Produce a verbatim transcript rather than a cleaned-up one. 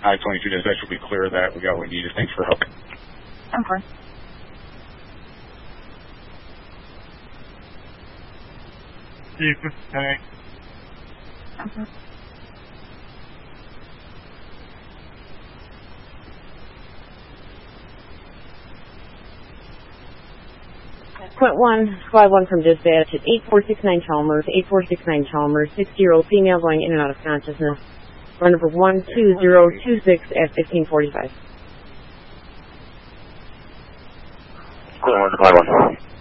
I twenty-two dispatch will be clear of that. We got what we needed. Thanks for helping. Okay. Okay. Okay. Point one, squad one from dispatch at eight four six nine Chalmers, eight four six nine Chalmers, sixty-year-old female going in and out of consciousness. Run number one two zero two six at fifteen forty-five. Clear one to five one.